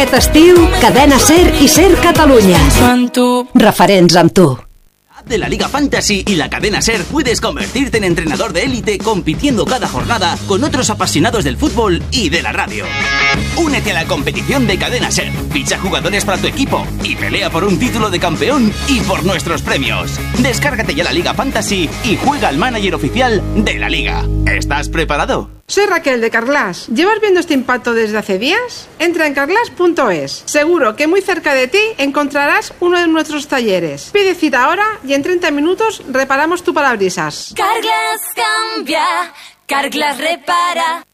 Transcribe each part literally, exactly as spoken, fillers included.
Aquest estiu, Cadena Ser i Ser Catalunya. Referents amb tu. De la Liga Fantasy y la cadena SER puedes convertirte en entrenador de élite compitiendo cada jornada con otros apasionados del fútbol y de la radio. Únete a la competición de Cadena SER, ficha jugadores para tu equipo y pelea por un título de campeón y por nuestros premios. Descárgate ya la Liga Fantasy y juega al manager oficial de la Liga. ¿Estás preparado? Soy Raquel de Carglass. ¿Llevas viendo este impacto desde hace días? Entra en carglass punto es. Seguro que muy cerca de ti encontrarás uno de nuestros talleres. Pide cita ahora y en treinta minutos reparamos tu parabrisas. Carglass cambia, Carglass repara.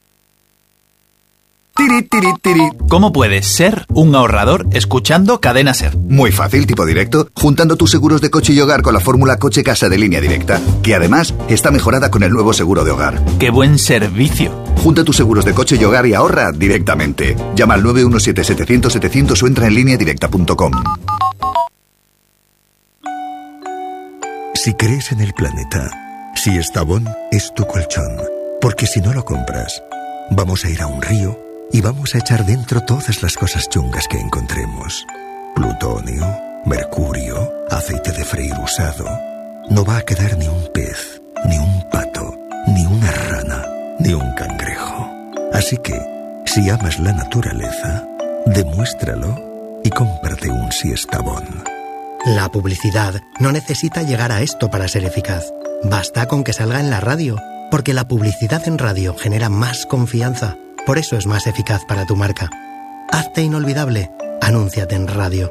Tiri, tiri, tiri. ¿Cómo puedes ser un ahorrador escuchando Cadena Ser? Muy fácil, tipo directo, juntando tus seguros de coche y hogar con la fórmula coche-casa de Línea Directa, que además está mejorada con el nuevo seguro de hogar. ¡Qué buen servicio! Junta tus seguros de coche y hogar y ahorra directamente. Llama al nueve uno siete setecientos setecientos o entra en línea directa punto com. Si crees en el planeta, si Estavón es tu colchón, porque si no lo compras, vamos a ir a un río y vamos a echar dentro todas las cosas chungas que encontremos. Plutonio, mercurio, aceite de freír usado. No va a quedar ni un pez, ni un pato, ni una rana, ni un cangrejo. Así que, si amas la naturaleza, demuéstralo y cómprate un Siestabón. La publicidad no necesita llegar a esto para ser eficaz. Basta con que salga en la radio, porque la publicidad en radio genera más confianza. Por eso es más eficaz para tu marca. Hazte inolvidable. Anúnciate en radio.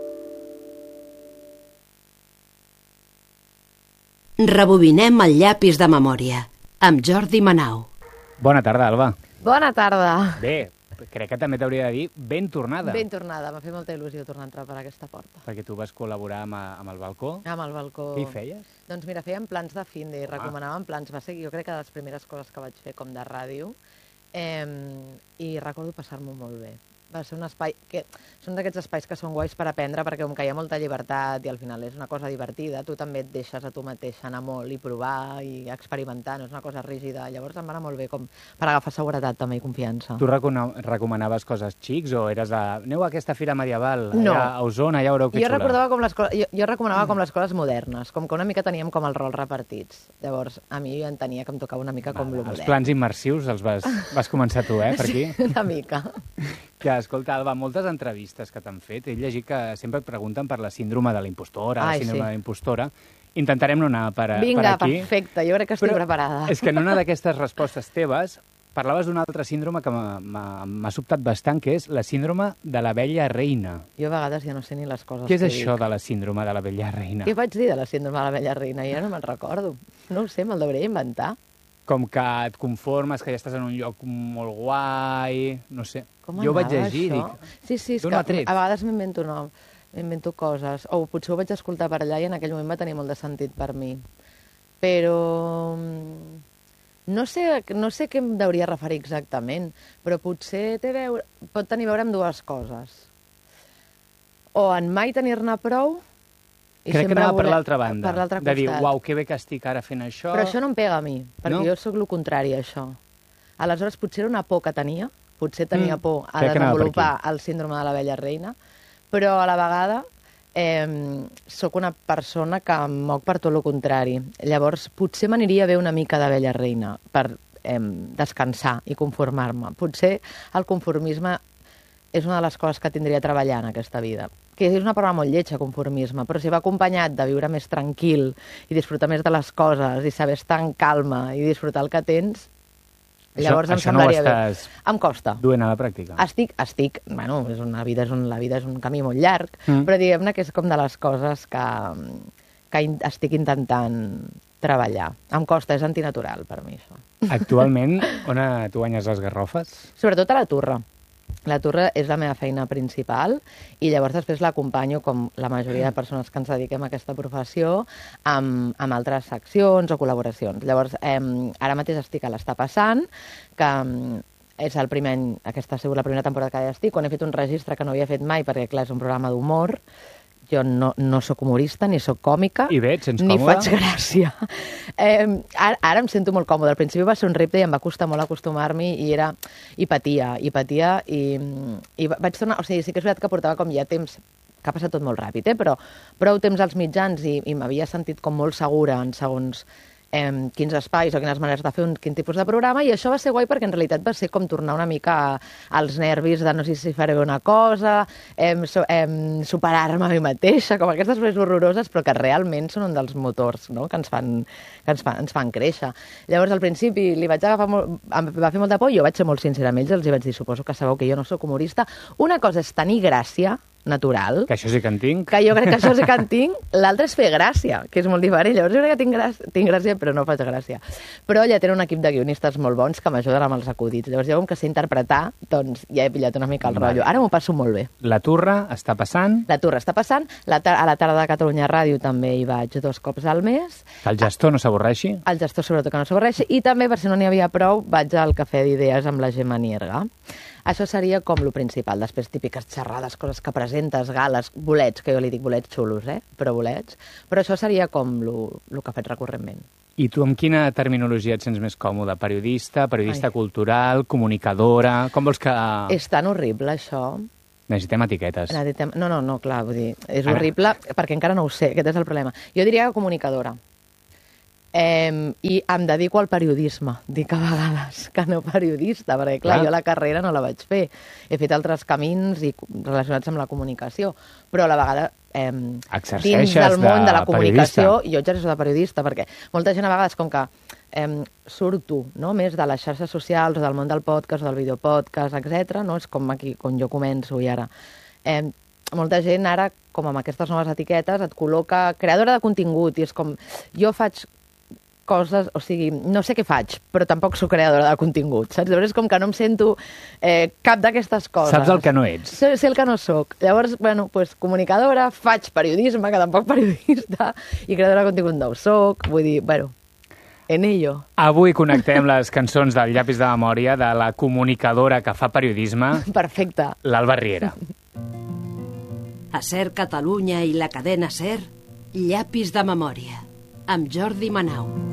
Rebobinem el llapis de memòria amb Jordi Manau. Bona tarda, Alba. Bona tarda. Bé, crec que també t'hauria de dir ben tornada. Ben tornada. M'ha fet molta il·lusió tornar a entrar per aquesta porta. Perquè tu vas col·laborar amb, amb el balcó. Amb el balcó. Què hi feies? Doncs mira, fèiem plans de fin de, recomanàvem plans. Va ser, jo crec que de les primeres coses que vaig fer com de ràdio. Eh, i recordo passar-m'ho molt bé. Va ser un espai que són d'aquests espais que són guais per aprendre, perquè com que hi ha molta llibertat i al final és una cosa divertida, tu també et deixes a tu mateix anar molt i provar i experimentar, no és una cosa rígida. Llavors em va anar molt bé com per agafar seguretat també i confiança. Tu recomanaves coses xics o eres de... Aneu a aquesta fira medieval, no. Allà a Osona, ja veureu que jo xula. Recordava com les co... jo, jo recomanava com les coses modernes, com que una mica teníem com els rols repartits. Llavors a mi ja entenia que em tocava una mica com lo modern. Els plans immersius els vas, vas començar tu, eh, per aquí? Sí, una mica. Ja, escolta, Alba, moltes entrevistes que t'han fet, he llegit que sempre et pregunten per la síndrome de la impostora, Ai, la síndrome sí. de la impostora. Intentarem no anar per, Vinga, per aquí. Vinga, perfecte, jo crec que estic Però preparada. És que en una d'aquestes respostes teves parlaves d'una altra síndrome que m'ha sobtat bastant, que és la síndrome de la vella reina. Jo a vegades ja no sé ni les coses Què és que això dic. de la síndrome de la vella reina? Què vaig dir de la síndrome de la vella reina? Ja no me'n recordo. No ho sé, me'l deuré inventar. Com que et conformes, que ja estàs en un lloc molt guai, no sé. Com jo ho vaig anava, llegir, això? dic... Sí, sí, és D'on que ha tret? a vegades m'invento no, m'invento coses. O potser ho vaig escoltar per allà i en aquell moment va tenir molt de sentit per mi. Però... No sé, no sé què em hauria referir exactament, però potser té veure, pot tenir a veure amb dues coses. O en mai tenir-ne prou... I Crec que anava voler... per l'altra banda. Per l'altre de costat. dir, uau, que bé que estic ara fent això... Però això no em pega a mi, perquè no? jo sóc el contrari a això. Aleshores, potser era una por que tenia, potser tenia Mm, por a crec que anava per desenvolupar aquí. el síndrome de la vella reina, però a la vegada eh, sóc una persona que em moc per tot el contrari. Llavors, potser m'aniria bé una mica de vella reina per eh, descansar i conformar-me. Potser el conformisme és una de les coses que tindria a treballar en aquesta vida. Que és una paraula molt lletja, conformisme, però si va acompanyat de viure més tranquil i disfrutar més de les coses i saber estar en calma i disfrutar el que tens, llavors això, em això no ho semblaria estàs bé. Em costa. duent a la pràctica. Estic, estic, bueno, és una vida és un, la vida és un camí molt llarg, Mm. però diguem-ne que és com de les coses que, que in, estic intentant treballar. Em costa, és antinatural per mi, això. Actualment, on tu guanyes les garrofes? Sobretot a la Turra. La Turra és la meva feina principal i llavors després l'acompanyo, com la majoria de persones que ens dediquem a aquesta professió, amb, amb altres seccions o col·laboracions. Llavors, eh, ara mateix estic a l'Està Passant, que és el primer any, aquesta ha sigut la primera temporada que hi estic, quan he fet un registre que no havia fet mai, perquè clar, és un programa d'humor. jo no, no sóc humorista, ni sóc còmica, I bé, et sents ni còmoda? faig gràcia. Eh, ara, ara em sento molt còmoda. Al principi va ser un repte i em va costar molt acostumar-m'hi i era... I patia, i patia, i, i vaig tornar... O sigui, sí que és veritat que portava com ja temps, que ha passat tot molt ràpid, eh? Però prou temps als mitjans i, i m'havia sentit com molt segura en segons eh, quins espais o quines maneres de fer un quin tipus de programa, i això va ser guai perquè en realitat va ser com tornar una mica a, als nervis de no sé si faré bé una cosa, eh, so, eh, superar-me a mi mateixa, com aquestes coses horroroses, però que realment són un dels motors, no?, que ens fan, que ens fan, ens fan créixer. Llavors, al principi, li vaig agafar molt, em va fer molta por, jo vaig ser molt sincera amb ells, els hi vaig dir, suposo que sabeu que jo no sóc humorista. Una cosa és tenir gràcia, natural. Que això sí que en tinc. Que jo crec que això sí que en tinc. L'altre és fer gràcia, que és molt diferent. Llavors jo crec que tinc, gràcia, tinc gràcia, però no faig gràcia. Però ja tenen un equip de guionistes molt bons que m'ajuden amb els acudits. Llavors jo com que sé interpretar, doncs ja he pillat una mica el rotllo. Ara m'ho passo molt bé. La Turra està passant. La Turra està passant. La a la tarda de Catalunya Ràdio també hi vaig dos cops al mes. Que el gestor no s'avorreixi. El gestor sobretot que no s'avorreixi. I també, per si no n'hi havia prou, vaig al Cafè d'Idees amb la Gemma Nierga. Això seria com lo principal. Després, típiques xerrades, coses que presentes, gales, bolets, que jo li dic bolets xulos, eh? Però bolets. Però això seria com lo, lo que faig recurrentment. I tu amb quina terminologia et sents més còmode? Periodista, periodista Ai. cultural, comunicadora... Com vols que... És tan horrible, això. Necessitem etiquetes. Necessitem... No, no, no, clar, vull dir, és Ara. horrible perquè encara no ho sé, aquest és el problema. Jo diria que comunicadora. Eh, I em dedico al periodisme, dic a vegades, que no periodista, perquè clar, clar, jo la carrera no la vaig fer. He fet altres camins i relacionats amb la comunicació, però a la vegada eh, dins del món de, de la comunicació periodista. Jo exerceixo de periodista, perquè molta gent a vegades com que eh, surto no, més de les xarxes socials o del món del podcast o del videopodcast, etcètera. No? És com aquí, on jo començo i ara. Eh, molta gent ara, com amb aquestes noves etiquetes, et col·loca creadora de contingut i és com, jo faig coses, o sigui, no sé què faig, però tampoc sóc creadora de contingut, saps? Llavors és com que no em sento eh, cap d'aquestes coses. Saps el que no ets. Sé, sé el que no sóc. Llavors, bueno, pues, comunicadora, faig periodisme, que tampoc periodista, i creadora de contingut no ho soc, vull dir, bueno, en ello. Avui connectem les cançons del Llapis de Memòria de la comunicadora que fa periodisme. Perfecte. L'Alba Riera. A Ser Catalunya i la cadena Ser, Llapis de Memòria, amb Jordi Manau.